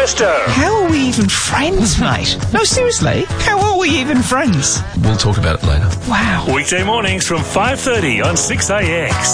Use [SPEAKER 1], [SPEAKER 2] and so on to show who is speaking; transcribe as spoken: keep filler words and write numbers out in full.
[SPEAKER 1] Twister.
[SPEAKER 2] How are we even friends, mate? No, seriously, how are we even friends?
[SPEAKER 3] We'll talk about it later.
[SPEAKER 2] Wow.
[SPEAKER 1] Weekday mornings from five thirty on six A X.